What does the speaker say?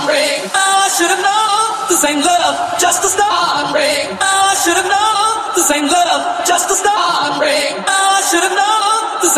ring. Oh, I should have known this ain't love, just a